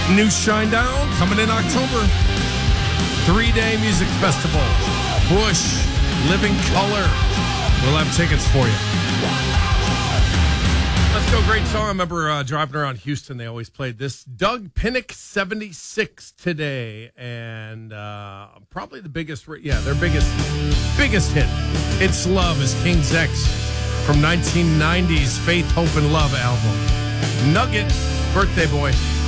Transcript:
New Shinedown coming in October. 3-day music festival. Bush, Living Color. We'll have tickets for you. Let's go. Great song. I remember driving around Houston. They always played this. Doug Pinnick, 76 today. And probably the biggest, their biggest hit. It's Love is King's X from 1990's Faith, Hope, and Love album. Nugget, birthday boy.